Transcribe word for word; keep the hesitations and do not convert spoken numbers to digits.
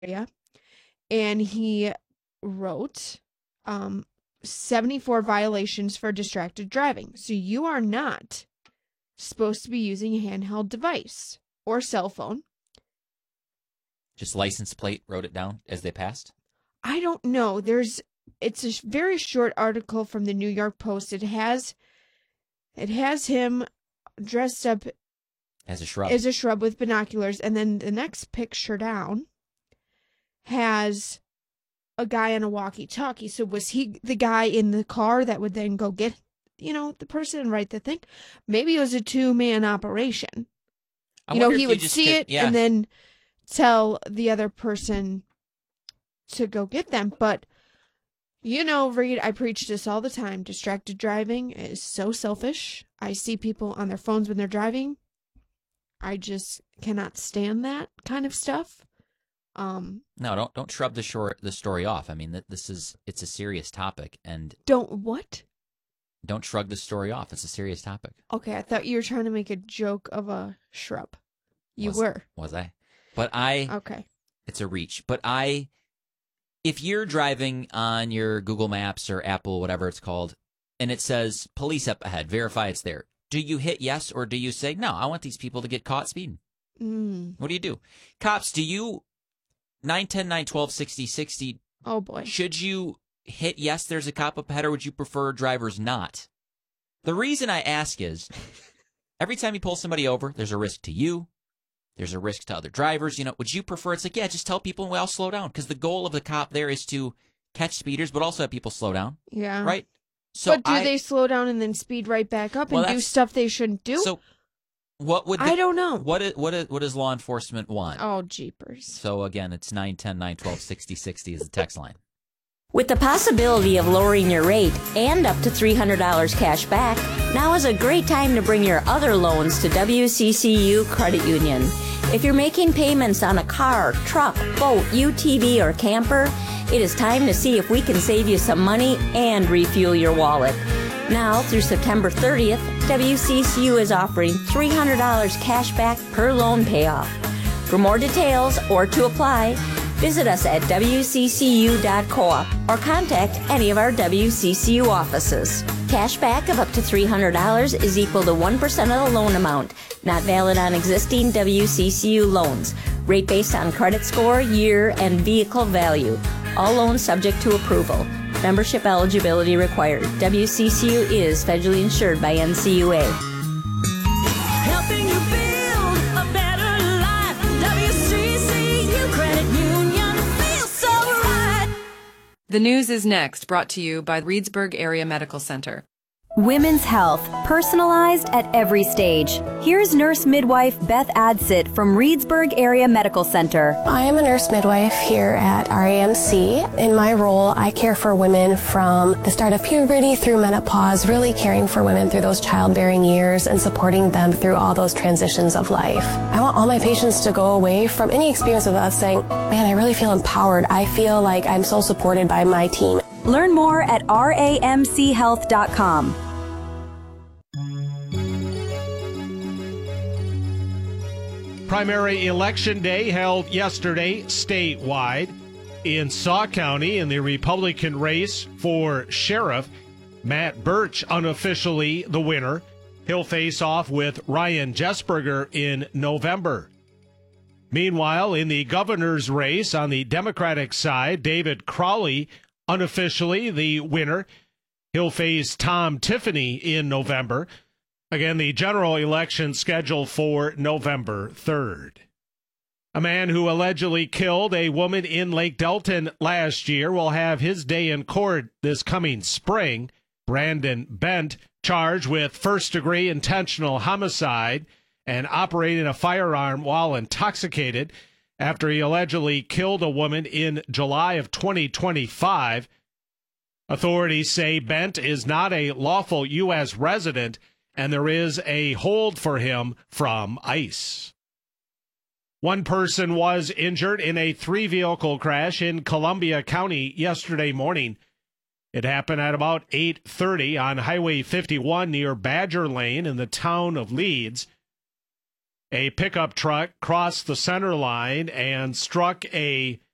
area, and he wrote um, seventy-four violations for distracted driving. So you are not supposed to be using a handheld device or cell phone. Just license plate wrote it down as they passed? I don't know. There's it's a very short article from the New York Post. It has it has him dressed up as a shrub. As a shrub with binoculars, and then the next picture down has a guy on a walkie-talkie. So was he the guy in the car that would then go get, you know, the person and write the thing? Maybe it was a two-man operation. I you know, he you would see could, it yeah. and then tell the other person to go get them. But, you know, Reed, I preach this all the time. Distracted driving is so selfish. I see people on their phones when they're driving. I just cannot stand that kind of stuff. Um, no, don't don't shrub the short the story off. I mean, this is it's a serious topic, and don't what? Don't shrug the story off. It's a serious topic. Okay, I thought you were trying to make a joke of a shrub. You was, were. Was I? But I. Okay. It's a reach. But I. If you're driving on your Google Maps or Apple, whatever it's called, and it says police up ahead, verify it's there. Do you hit yes, or do you say no? I want these people to get caught speeding. Mm. What do you do, cops? Do you nine ten nine twelve sixty sixty? Oh boy. Should you hit yes? There's a cop up ahead, or would you prefer drivers not? The reason I ask is, every time you pull somebody over, there's a risk to you. There's a risk to other drivers. You know, would you prefer? It's like, yeah, just tell people we all slow down, because the goal of the cop there is to catch speeders, but also have people slow down. Yeah. Right. So but do I, they slow down and then speed right back up well, and do stuff they shouldn't do? So what would the, I don't know. What is, what is, what does law enforcement want? Oh, jeepers. So again, it's nine ten nine twelve sixty sixty is the text line. With the possibility of lowering your rate and up to three hundred dollars cash back, now is a great time to bring your other loans to W C C U Credit Union. If you're making payments on a car, truck, boat, U T V, or camper, it is time to see if we can save you some money and refuel your wallet. Now, through September thirtieth, W C C U is offering three hundred dollars cash back per loan payoff. For more details or to apply, visit us at W C C U dot coop or contact any of our W C C U offices. Cash back of up to three hundred dollars is equal to one percent of the loan amount, not valid on existing W C C U loans. Rate based on credit score, year, and vehicle value. All loans subject to approval. Membership eligibility required. W C C U is federally insured by N C U A. Helping you build a better life. W C C U Credit Union feels so right. The news is next, brought to you by Reedsburg Area Medical Center. Women's health, personalized at every stage. Here's nurse midwife Beth Adsit from Reedsburg Area Medical Center. I am a nurse midwife here at R A M C. In my role, I care for women from the start of puberty through menopause, really caring for women through those childbearing years and supporting them through all those transitions of life. I want all my patients to go away from any experience with us saying, man, I really feel empowered. I feel like I'm so supported by my team. Learn more at R A M C health dot com. Primary election day held yesterday statewide in Sauk County in the Republican race for sheriff. Matt Birch unofficially the winner. He'll face off with Ryan Jesberger in November. Meanwhile, in the governor's race on the Democratic side, David Crowley unofficially the winner. He'll face Tom Tiffany in November. Again, the general election scheduled for November third. A man who allegedly killed a woman in Lake Delton last year will have his day in court this coming spring. Brandon Bent, charged with first-degree intentional homicide and operating a firearm while intoxicated after he allegedly killed a woman in July of twenty twenty-five. Authorities say Bent is not a lawful U S resident, and there is a hold for him from ICE. One person was injured in a three-vehicle crash in Columbia County yesterday morning. It happened at about eight thirty on Highway fifty-one near Badger Lane in the town of Leeds. A pickup truck crossed the center line and struck a